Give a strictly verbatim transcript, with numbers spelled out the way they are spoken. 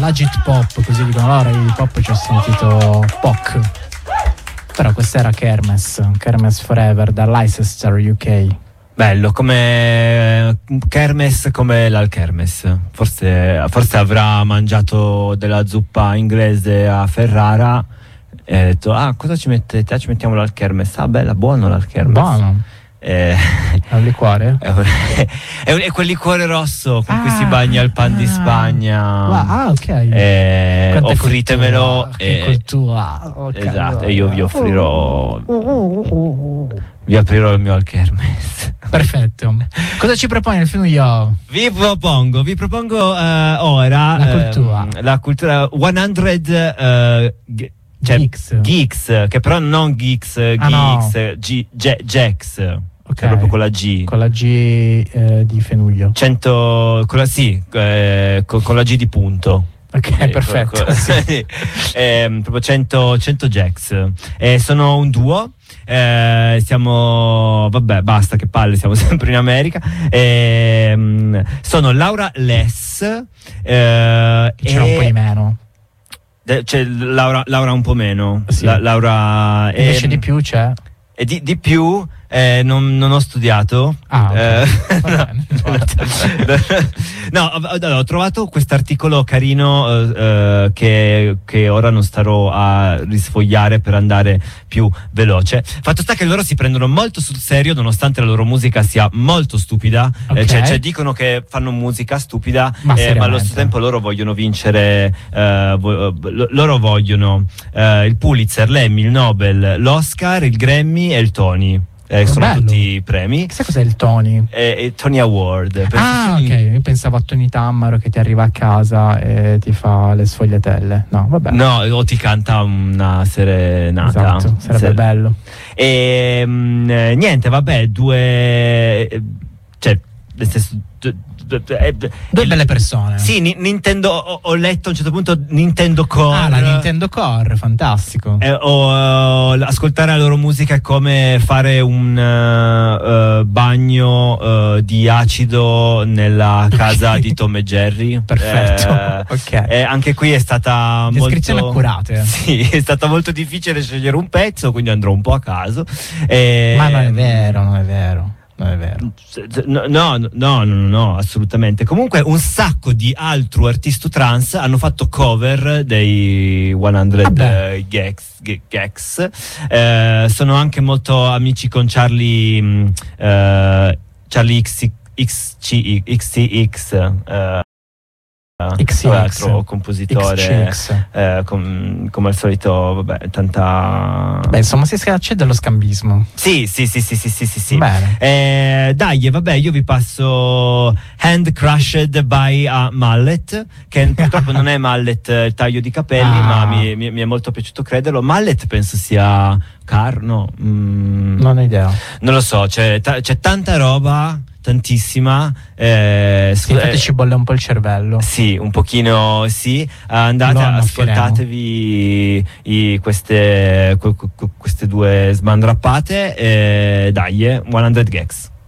Agit Pop, così dicono loro. Io di pop ci ho sentito Poc, però questa era Kermes, Kermes Forever da Leicester U K. Bello, come Kermes, come l'Alkermes. Forse, forse avrà mangiato della zuppa inglese a Ferrara e ha detto: ah, cosa ci mettete? Ah, ci mettiamo l'Alkermes. Ah, bella, buono l'Alkermes. Buono. Eh, È un liquore? È, un, è, un, è quel liquore rosso con ah, cui si bagna il pan ah, di Spagna. Ah, ok. Eh, offritemelo. Cultura, che e, cultura. Okay, esatto, allora. e io vi offrirò. Vi aprirò il mio Alkermes. Perfetto. Cosa ci proponi nel film io? Vi propongo, vi propongo uh, ora la cultura. Uh, la cultura cento uh, g- cioè, geeks. geeks, che però non geeks, ah, geeks, no. G- G- Gex. Okay. Proprio con la G. Con la G eh, di Fenuglio. cento con la sì, eh, con, con la G di punto. Ok, eh, perfetto. Con, sì. eh, proprio cento, cento Jax. Eh, sono un duo. Eh, siamo, vabbè, basta, che palle, siamo sempre in America. Eh, sono Laura Less. Eh, C'era e... un po' di meno. C'è Laura, Laura un po' meno. Sì. La, Laura. Invece e, di più c'è. E di, di più. Eh, non, non ho studiato. Ah, okay. eh, Va bene, no, ho, ho trovato quest'articolo carino eh, che, che ora non starò a risfogliare per andare più veloce. Fatto sta che loro si prendono molto sul serio, nonostante la loro musica sia molto stupida. Okay. Eh, cioè, cioè dicono che fanno musica stupida, ma, eh, ma allo stesso tempo loro vogliono vincere, eh, vo- loro vogliono eh, il Pulitzer, l'Emmy, il Nobel, l'Oscar, il Grammy e il Tony. Eh, sono bello. tutti premi. Chissà cos'è il Tony? Eh, eh, Tony Award. Ah, ok. Io pensavo a Tony Tammaro che ti arriva a casa e ti fa le sfogliatelle. No, vabbè. No, o ti canta una serenata. Esatto, sarebbe Se... bello. E mh, niente, vabbè, due. Cioè, nel senso. Due belle persone. Sì, ni- Nintendo. Ho, ho letto a un certo punto Nintendo Core. Ah, la Nintendo Core, fantastico. Eh, o, uh, ascoltare la loro musica è come fare un uh, uh, bagno uh, di acido nella casa di Tom e Jerry. Perfetto. Eh, ok. Eh, anche qui è stata descrizioni molto accurate. Sì, è stata molto difficile scegliere un pezzo, quindi andrò un po' a caso. Eh, Ma non è vero, non è vero. Non è vero. No, no, no, no, no, no, assolutamente. Comunque un sacco di altri artisti trans hanno fatto cover dei cento uh, Gex, Gex. Eh, sono anche molto amici con Charlie uh, Charlie X C X uh, X X, altro compositore X X. Eh, com, come al solito, vabbè, tanta. Beh, insomma, si c'è dello scambismo. Sì, sì, sì, sì, sì, sì, sì, sì. Bene. Eh, dai, vabbè, io vi passo Hand Crushed by a Mallet, che purtroppo non è Mallet il taglio di capelli, ah. ma mi, mi, mi è molto piaciuto crederlo. Mallet penso sia Car, no? Mm, non ho idea. Non lo so, c'è, ta- c'è tanta roba. Tantissima, eh, sì, infatti eh, ci bolle un po' il cervello. Sì, un pochino sì. Andate, ascoltatevi i, queste, que, que, queste due smandrappate. Eh, dai, cento Gex.